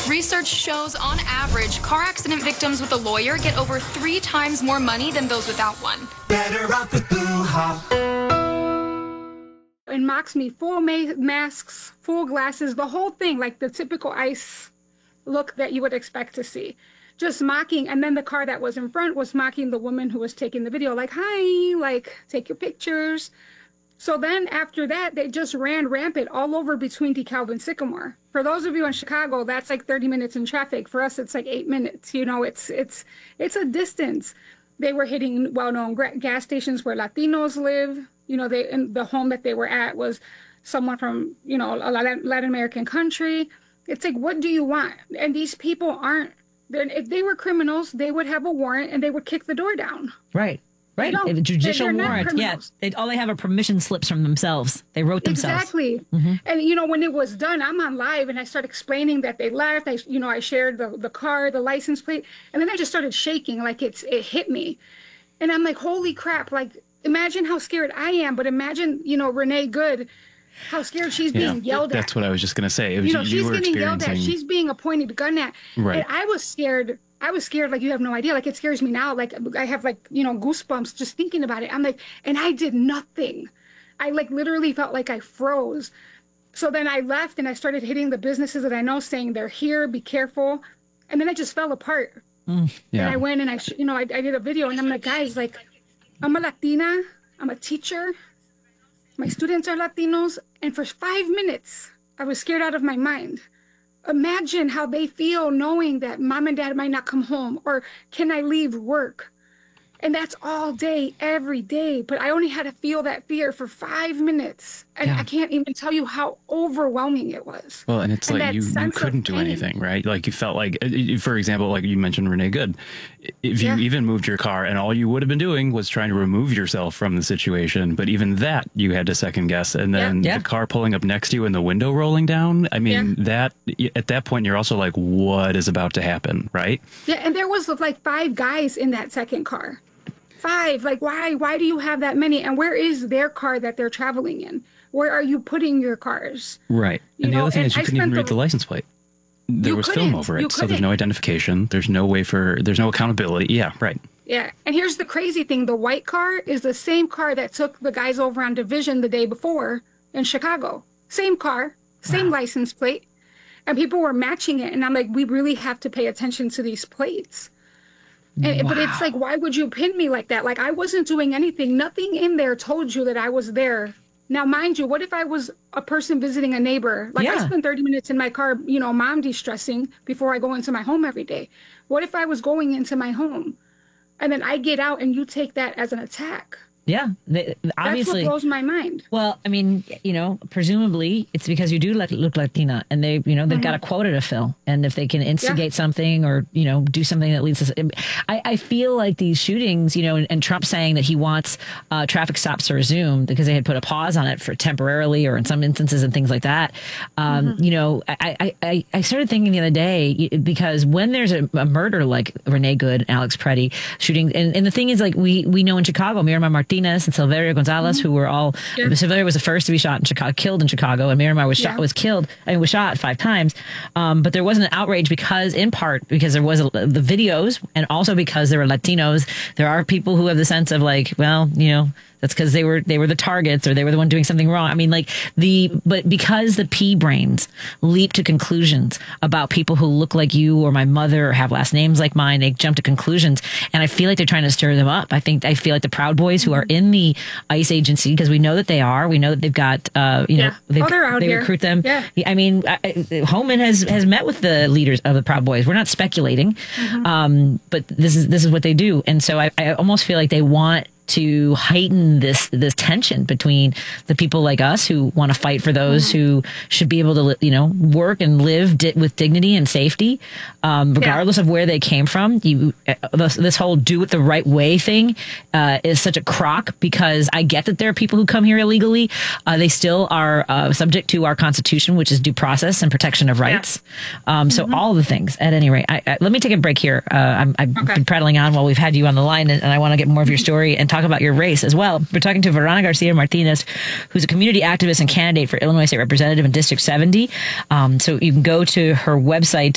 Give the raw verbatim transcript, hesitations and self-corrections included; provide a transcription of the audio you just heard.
Research shows, on average, car accident victims with a lawyer get over three times more money than those without one. Better off with Boo-ha. And mocks me, full ma- masks, full glasses, the whole thing, like the typical ICE look that you would expect to see. Just mocking. And then the car that was in front was mocking the woman who was taking the video, like, hi, like, take your pictures. So then after that, they just ran rampant all over between DeKalb and Sycamore. For those of you in Chicago, that's like thirty minutes in traffic. For us, it's like eight minutes. You know, it's it's it's a distance. They were hitting well-known gas stations where Latinos live. You know, they and the home that they were at was someone from, you know, a Latin American country. It's like, what do you want? And these people aren't. If they were criminals, they would have a warrant and they would kick the door down. Right. Right. A judicial they're, they're warrant. Yeah. They, all they have are permission slips from themselves. They wrote themselves. Exactly. Mm-hmm. And, you know, when it was done, I'm on live and I started explaining that they left. I, you know, I shared the, the car, the license plate, and then I just started shaking like it's it hit me. And I'm like, holy crap. Like, imagine how scared I am. But imagine, you know, Renee Good, how scared she's yeah, being yelled that's at. what I was just going to say. It was, you know, you she's were getting yelled experiencing... at. She's being a pointed gun at. Right. And I was scared. I was scared like you have no idea. Like, it scares me now. Like, I have, like, you know, goosebumps just thinking about it. I'm like, and I did nothing. I, like, literally felt like I froze. So then I left and I started hitting the businesses that I know, saying they're here, be careful. And then I just fell apart. Mm, yeah. And I went and I, you know, I, I did a video and I'm like, guys, like, I'm a Latina. I'm a teacher. My students are Latinos. And for five minutes, I was scared out of my mind. Imagine how they feel knowing that mom and dad might not come home, or can I leave work? And that's all day, every day. But I only had to feel that fear for five minutes. And Yeah. I can't even tell you how overwhelming it was. Well, and it's And like that you, you sense of couldn't do pain. anything, right? Like you felt like, uh, for example, like you mentioned Renee Good. If you Yeah. even moved your car and all you would have been doing was trying to remove yourself from the situation, but even that you had to second guess. And then Yeah. Yeah. the car pulling up next to you and the window rolling down. I mean, that at that point, you're also like, what is about to happen, right? Yeah, and there was like five guys in that second car. Five. Like, why? Why do you have that many? And where is their car that they're traveling in? Where are you putting your cars? Right. You And the know, other thing and is you I couldn't even spent read the- the license plate. There You was film couldn't. over You it, so there's couldn't. no identification. There's no way for, there's no accountability. Yeah, right. Yeah. And here's the crazy thing. The white car is the same car that took the guys over on Division the day before in Chicago. Same car, same Wow. license plate. And people were matching it. And I'm like, we really have to pay attention to these plates. And, But it's like, why would you pin me like that? Like, I wasn't doing anything. Nothing in there told you that I was there. Now, mind you, what if I was a person visiting a neighbor? Like, I Yeah. spend thirty minutes in my car, you know, mom de-stressing before I go into my home every day. What if I was going into my home and then I get out and you take that as an attack? Yeah. They, obviously. That's what blows my mind. Well, I mean, you know, presumably it's because you do look, look Latina, and they, you know, they've got a quota to fill. And if they can instigate something or, you know, do something that leads to, I, I feel like these shootings, you know, and, and Trump saying that he wants uh, traffic stops to resume because they had put a pause on it for temporarily or in some instances and things like that. Um, Mm-hmm. You know, I, I, I started thinking the other day, because when there's a, a murder like Renee Good, Alex Preddy shooting, and, and the thing is, like, we, we know in Chicago, Miramar Martinez and Silverio Gonzalez, who were all, Yeah. Silverio was the first to be shot in Chicago, killed in Chicago, and Miramar was shot, Yeah. was killed, I mean, was shot five times. Um, but there wasn't an outrage because, in part, because there was a, the videos, and also because there were Latinos. There are people who have the sense of like, well, you know, that's because they were they were the targets or they were the one doing something wrong. I mean, like the but because the pea brains leap to conclusions about people who look like you or my mother or have last names like mine, they jump to conclusions, and I feel like they're trying to stir them up. I think I feel like the Proud Boys who are in the ICE agency, because we know that they are, we know that they've got, uh, you Yeah. know, they Oh, they're out they here. recruit them. Yeah. I mean, I, I- Homan has has met with the leaders of the Proud Boys. We're not speculating, um, but this is this is what they do, and so I, I almost feel like they want to heighten this this tension between the people like us who want to fight for those who should be able to, li- you know, work and live di- with dignity and safety, um, regardless of where they came from. You, uh, this, this whole "do it the right way" thing uh, is such a crock, because I get that there are people who come here illegally. Uh, they still are uh, subject to our Constitution, which is due process and protection of rights. Um, so all the things. At any rate, I, I, let me take a break here. Uh, I'm, I've Okay. been prattling on while we've had you on the line, and, and I want to get more of your story and talk about your race as well. We're talking to Verona Garcia Martinez, who's a community activist and candidate for Illinois State Representative in District seventy. Um, so you can go to her website,